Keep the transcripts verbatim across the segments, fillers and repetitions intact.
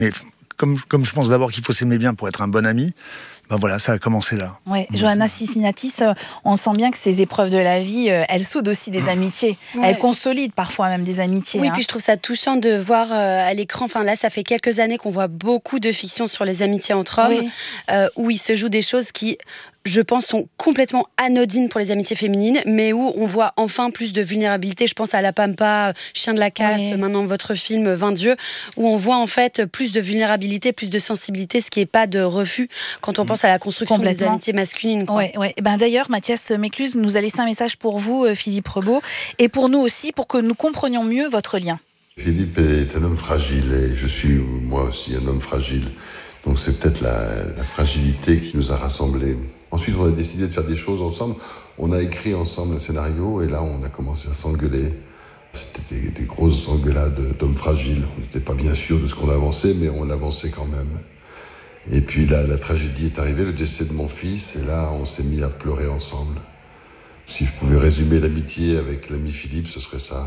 Mais comme, comme je pense d'abord qu'il faut s'aimer bien pour être un bon ami, ben voilà, ça a commencé là. Ouais, Johanna Cincinnatis, euh, on sent bien que ces épreuves de la vie, euh, elles soudent aussi des amitiés. Ouais. Elles consolident parfois même des amitiés. Oui, hein. puis je trouve ça touchant de voir euh, à l'écran, enfin là, ça fait quelques années qu'on voit beaucoup de fiction sur les amitiés entre hommes, oui. euh, où il se joue des choses qui, je pense, sont complètement anodines pour les amitiés féminines, mais où on voit enfin plus de vulnérabilité. Je pense à La Pampa, Chien de la Casse, oui. maintenant votre film vingt dieux, où on voit en fait plus de vulnérabilité, plus de sensibilité, ce qui n'est pas de refus quand on pense à la construction des amitiés masculines. Quoi. Ouais, ouais. Ben, d'ailleurs, Mathias Mécluse nous a laissé un message pour vous, Philippe Rebaud, et pour nous aussi, pour que nous comprenions mieux votre lien. Philippe est un homme fragile, et je suis moi aussi un homme fragile. Donc c'est peut-être la, la fragilité qui nous a rassemblés. Ensuite, on a décidé de faire des choses ensemble. On a écrit ensemble un scénario et là, on a commencé à s'engueuler. C'était des, des grosses engueulades d'hommes fragiles. On n'était pas bien sûr de ce qu'on avançait, mais on l'avançait quand même. Et puis là, la tragédie est arrivée, le décès de mon fils, et là, on s'est mis à pleurer ensemble. Si je pouvais résumer l'amitié avec l'ami Philippe, ce serait ça.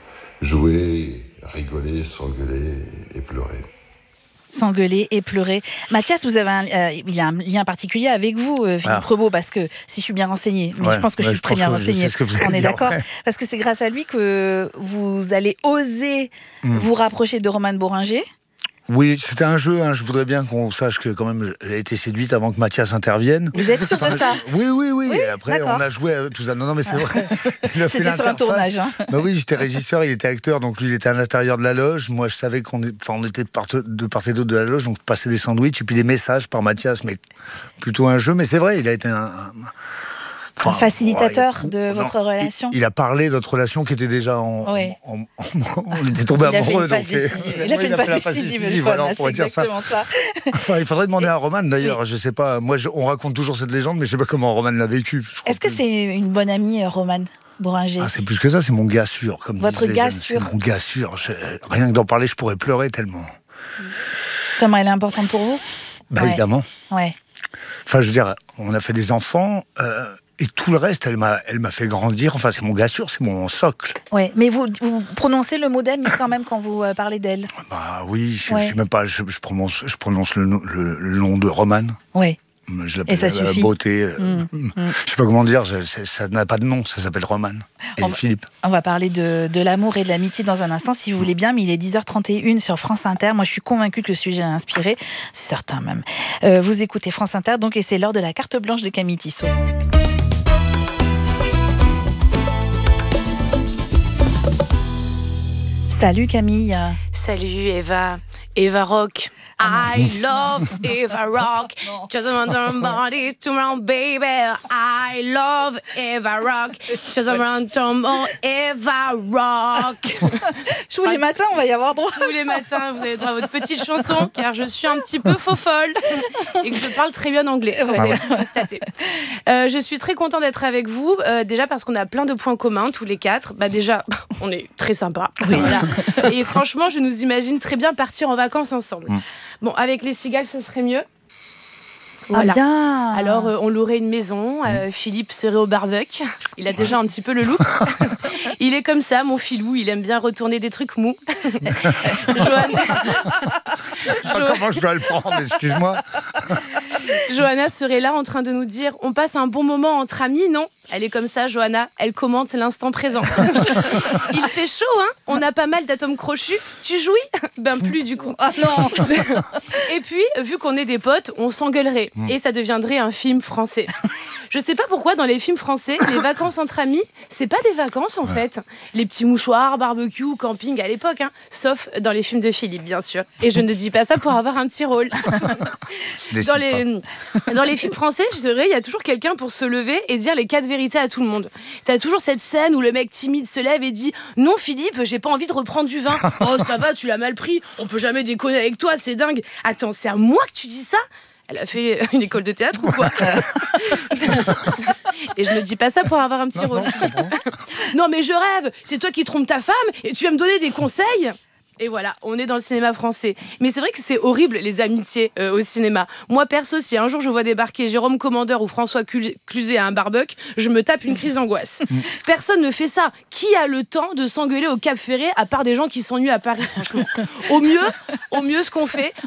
Jouer, rigoler, s'engueuler et pleurer. S'engueuler et pleurer. Mathias, vous avez un, euh, il y a un lien particulier avec vous, euh, Philippe ah. Rebaud, parce que si je suis bien renseignée, mais ouais, je pense que ouais, je suis très bien renseignée, on est d'accord, ouais. Parce que c'est grâce à lui que vous allez oser mm. vous rapprocher de Romane Bohringer. Oui, c'était un jeu, hein. Je voudrais bien qu'on sache que quand même elle a été séduite avant que Mathias intervienne. Vous êtes sûr de ça ? Oui, oui, oui. oui après, d'accord. On a joué tout ça. Non, non, mais c'est vrai. Il a fait c'était sur un tournage. Hein. Bah oui, j'étais régisseur, il était acteur, donc lui, il était à l'intérieur de la loge. Moi, je savais qu'on est... enfin, on était de part, de part et d'autre de la loge, donc je passais des sandwichs et puis des messages par Mathias, mais plutôt un jeu. Mais c'est vrai, il a été un... un... Enfin, un facilitateur ouais, de non, votre relation. Il, il a parlé de notre relation qui était déjà en... Oui. en, en, en on était tombés amoureux. Donc, il a fait une passe décisive. Il a fait une passe décisive, c'est exactement ça. Enfin, il faudrait demander à Romane d'ailleurs. Oui. Je sais pas, moi je, on raconte toujours cette légende, mais je sais pas comment Romane l'a vécu. Est-ce que, que c'est une bonne amie, Romane Bohringer? Ah, c'est plus que ça, c'est mon gars sûr. Comme votre gars jeunes. sûr. C'est mon gars sûr. Je, rien que d'en parler, je pourrais pleurer tellement. Thomas, elle est importante pour vous? Bah ouais. Évidemment. Ouais. Enfin, je veux dire, on a fait des enfants. Euh, Et tout le reste, elle m'a, elle m'a fait grandir. Enfin, c'est mon gars sûr, c'est mon socle. Oui, mais vous, vous prononcez le mot d'elle quand même quand vous euh, parlez d'elle. Bah oui, je, ouais. je sais même pas. Je, je prononce, je prononce le, le, le nom de Romane. Oui. Je l'appelle la, la beauté. Euh, mmh, mmh. Je sais pas comment dire. Je, ça n'a pas de nom. Ça s'appelle Romane. Et on Philippe. Va, on va parler de, de l'amour et de l'amitié dans un instant, si vous voulez bien. Mais il est dix heures trente et une sur France Inter. Moi, je suis convaincue que le sujet a inspiré. C'est certain même. Euh, vous écoutez France Inter, donc, et c'est l'heure de la carte blanche de Camille Tissot. Salut Camille. Salut Eva. Eva Rock. I love Eva Rock. Just around body tomorrow, baby. I love Eva Rock. Just around tomorrow, Eva Rock. Tous les matins, on va y avoir droit. Tous les matins, vous avez droit à votre petite chanson, car je suis un petit peu faux-folle et que je parle très bien anglais. Vous allez constater. Euh, je suis très contente d'être avec vous. Euh, déjà parce qu'on a plein de points communs, tous les quatre. Bah déjà, on est très sympas. Oui. Voilà. Et franchement, je nous imagine très bien partir en vacances ensemble. Mm. Bon, avec les cigales, ce serait mieux. Voilà. Ah, alors, euh, on louerait une maison. Euh, Philippe serait au barbecue. Il a déjà un petit peu le look. Il est comme ça, mon filou. Il aime bien retourner des trucs mous. Johanna... Je sais pas jo... comment je dois le prendre, excuse-moi. Johanna serait là en train de nous dire « On passe un bon moment entre amis, non ?» Elle est comme ça, Johanna. Elle commente l'instant présent. Il fait chaud, hein. On a pas mal d'atomes crochus. Tu jouis? Ben plus, du coup. Ah non. Et puis, vu qu'on est des potes, on s'engueulerait. Et ça deviendrait un film français. Je sais pas pourquoi dans les films français, les vacances entre amis, c'est pas des vacances en ouais. fait. Les petits mouchoirs, barbecue, camping à l'époque, hein. Sauf dans les films de Philippe, bien sûr. Et je ne dis pas ça pour avoir un petit rôle. Dans les, dans les films français, je dirais, il y a toujours quelqu'un pour se lever et dire les quatre vérités à tout le monde. T'as toujours cette scène où le mec timide se lève et dit « Non Philippe, j'ai pas envie de reprendre du vin. »« Oh ça va, tu l'as mal pris. On peut jamais déconner avec toi, c'est dingue. »« Attends, c'est à moi que tu dis ça ?» Elle a fait une école de théâtre ou quoi? Et je ne dis pas ça pour avoir un petit non, rôle. Non, non, mais je rêve. C'est toi qui trompes ta femme et tu vas me donner des conseils. Et voilà, on est dans le cinéma français. Mais c'est vrai que c'est horrible, les amitiés euh, au cinéma. Moi, perso, si un jour je vois débarquer Jérôme Commandeur ou François Cluzet à un barbecue, je me tape une crise d'angoisse. Personne ne fait ça. Qui a le temps de s'engueuler au Cap Ferré, à part des gens qui s'ennuient à Paris, franchement? Au mieux, au mieux, ce qu'on fait,